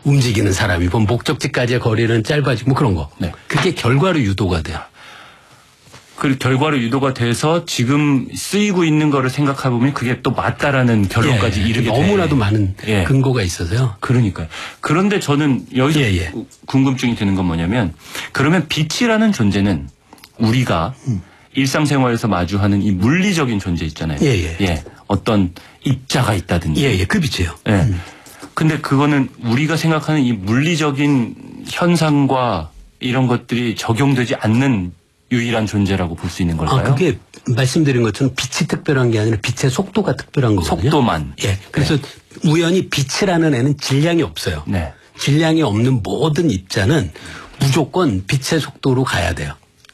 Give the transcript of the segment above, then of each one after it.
움직이는 사람이 보면 목적지까지의 거리는 짧아지고 뭐 그런 거. 네. 그게 결과로 유도가 돼요. 그 결과로 유도가 돼서 지금 쓰이고 있는 거를 생각해 보면 그게 또 맞다라는 결론까지 이르게 돼요. 너무나도 많은 근거가 있어서요. 그러니까요. 그런데 저는 여기서 궁금증이 드는 건 뭐냐면 그러면 빛이라는 존재는 우리가 일상생활에서 마주하는 이 물리적인 존재 있잖아요. 어떤 입자가 있다든지. 그 빛이에요. 근데 그거는 우리가 생각하는 이 물리적인 현상과 이런 것들이 적용되지 않는 유일한 존재라고 볼 수 있는 걸까요? 그게 말씀드린 것처럼 빛이 특별한 게 아니라 빛의 속도가 특별한 거거든요. 속도만. 그래서 우연히 빛이라는 애는 질량이 없어요. 질량이 없는 모든 입자는 무조건 빛의 속도로 가야 돼요.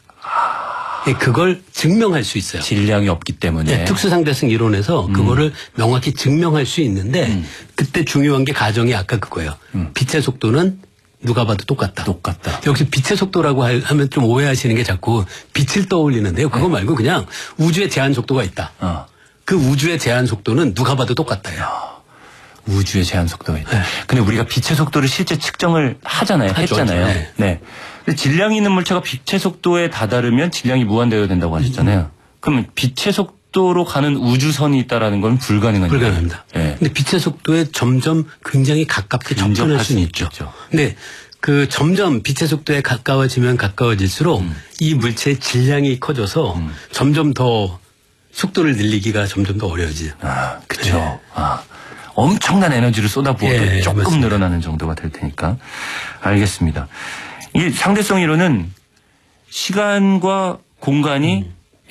그걸 증명할 수 있어요. 질량이 없기 때문에. 특수상대성 이론에서 그거를 명확히 증명할 수 있는데 그때 중요한 게 가정이 아까 그거예요. 빛의 속도는 누가 봐도 똑같다. 역시 빛의 속도라고 하면 좀 오해하시는 게 자꾸 빛을 떠올리는데요. 그거 말고 그냥 우주의 제한 속도가 있다. 그 우주의 제한 속도는 누가 봐도 똑같다요. 우주의 제한 속도가 있다. 근데 우리가 빛의 속도를 실제 측정을 했잖아요. 근데 질량이 있는 물체가 빛의 속도에 다다르면 질량이 무한대가 된다고 하셨잖아요. 그러면 빛의 속도로 가는 우주선이 있다라는 건 불가능합니다. 근데 빛의 속도에 점점 굉장히 가깝게 접근할 수는 있죠. 근데 그 점점 빛의 속도에 가까워지면 가까워질수록 이 물체의 질량이 커져서 점점 더 속도를 늘리기가 점점 더 어려워지죠. 그렇죠. 엄청난 에너지를 쏟아부어도 조금 맞습니다. 늘어나는 정도가 될 테니까. 알겠습니다. 이 상대성 이론은 시간과 공간이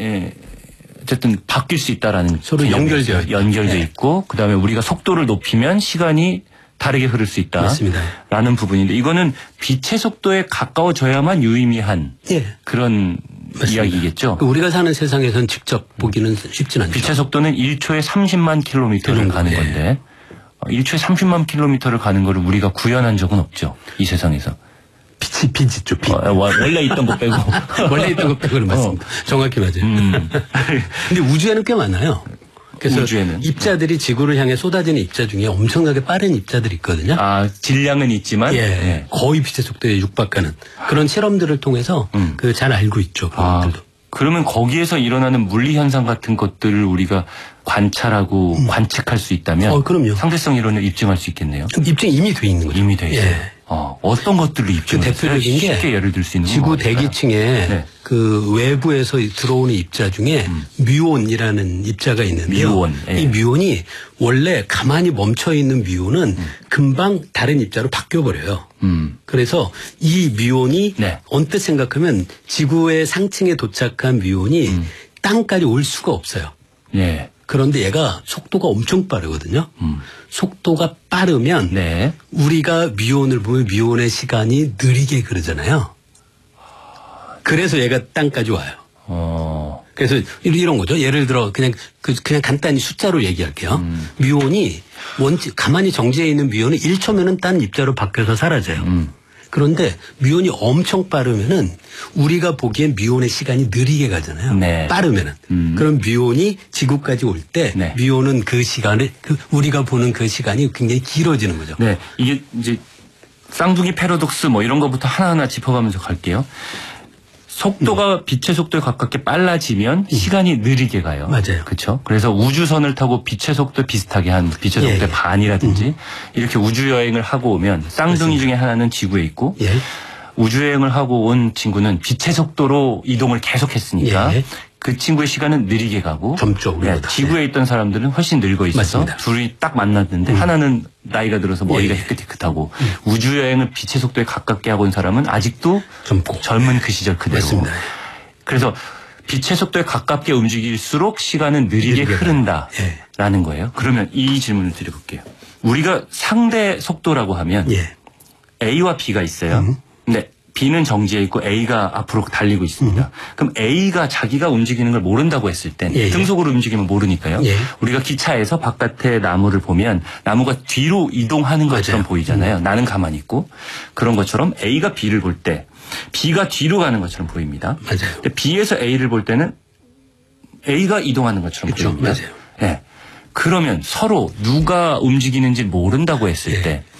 어쨌든 바뀔 수 있다라는 서로 연결되어 있고 그다음에 우리가 속도를 높이면 시간이 다르게 흐를 수 있다. 맞습니다. 라는 부분인데 이거는 빛의 속도에 가까워져야만 유의미한 그런 맞습니다. 이야기겠죠. 우리가 사는 세상에서는 직접 보기는 쉽진 않죠. 빛의 속도는 1초에 30만 킬로미터를 가는 건데 1초에 30만 킬로미터를 가는 거를 우리가 구현한 적은 없죠. 이 세상에서. 빛이죠. 빛. 원래 있던 거 빼고. 원래 있던 거 빼고는 맞습니다. 정확히 맞아요. 근데 우주에는 꽤 많아요. 그래서 우주에는. 입자들이 지구를 향해 쏟아지는 입자 중에 엄청나게 빠른 입자들이 있거든요. 질량은 있지만 거의 빛의 속도에 육박하는 그런 실험들을 통해서 잘 알고 있죠. 그런 것들도. 그러면 거기에서 일어나는 물리 현상 같은 것들을 우리가 관찰하고 관측할 수 있다면 그럼요. 상대성 이론을 입증할 수 있겠네요. 입증이 이미 돼 있는 거죠. 이미 돼 있어요. 어떤 것들로 입증을 대표적인 게 쉽게 예를 들 수 있는 지구 대기층에 그 외부에서 들어오는 입자 중에 뮤온이라는 입자가 있는데요. 이 뮤온이 원래 가만히 멈춰 있는 뮤온은 금방 다른 입자로 바뀌어 버려요. 그래서 이 뮤온이 언뜻 생각하면 지구의 상층에 도착한 뮤온이 땅까지 올 수가 없어요. 그런데 얘가 속도가 엄청 빠르거든요. 속도가 빠르면 우리가 뮤온을 보면 뮤온의 시간이 느리게 그러잖아요. 그래서 얘가 땅까지 와요. 그래서 이런 거죠. 예를 들어 그냥 간단히 숫자로 얘기할게요. 뮤온이 가만히 정지해 있는 뮤온이 1초면은 딴 입자로 바뀌어서 사라져요. 그런데 뮤온이 엄청 빠르면은 우리가 보기엔 뮤온의 시간이 느리게 가잖아요. 빠르면은. 그럼 뮤온이 지구까지 올 때 뮤온은 그 시간을 우리가 보는 그 시간이 굉장히 길어지는 거죠. 이게 이제 쌍둥이 패러독스 뭐 이런 것부터 하나하나 짚어가면서 갈게요. 속도가 빛의 속도에 가깝게 빨라지면 시간이 느리게 가요. 맞아요. 그렇죠. 그래서 우주선을 타고 빛의 속도 비슷하게 한 빛의 속도의 반이라든지 이렇게 우주 여행을 하고 오면 쌍둥이 중에 하나는 지구에 있고 우주 여행을 하고 온 친구는 빛의 속도로 이동을 계속했으니까 그 친구의 시간은 느리게 가고 지구에 있던 사람들은 훨씬 늙어 있어서 맞습니다. 둘이 딱 만났는데 하나는 나이가 들어서 머리가 희끗희끗하고 우주여행을 빛의 속도에 가깝게 하고 온 사람은 아직도 젊은 그 시절 그대로. 맞습니다. 그래서 빛의 속도에 가깝게 움직일수록 시간은 느리게 흐른다라는 거예요. 그러면 이 질문을 드려볼게요. 우리가 상대 속도라고 하면 A와 B가 있어요. 근데 B는 정지해 있고 A가 앞으로 달리고 있습니다. 그럼 A가 자기가 움직이는 걸 모른다고 했을 땐 등속으로 움직이면 모르니까요. 우리가 기차에서 바깥에 나무를 보면 나무가 뒤로 이동하는 것처럼 보이잖아요. 나는 가만히 있고 그런 것처럼 A가 B를 볼 때 B가 뒤로 가는 것처럼 보입니다. 근데 B에서 A를 볼 때는 A가 이동하는 것처럼 보입니다. 그러면 서로 누가 움직이는지 모른다고 했을 때